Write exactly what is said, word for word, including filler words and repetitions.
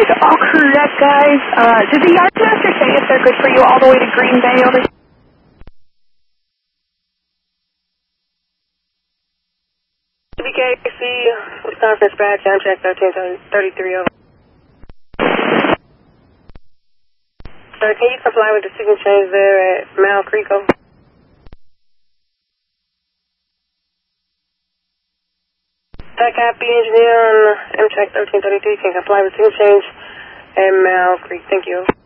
is all correct, guys. Uh, did the Yardmaster say if they're good for you all the way to Green Bay over here? B K C, Wisconsin dispatch, Amtrak thirteen thirty-three over. Sir, can you comply with the signal change there at Mount Creeko? That copy, engineer on Amtrak thirteen thirty-three can comply with signal change at Mount Creek. Thank you.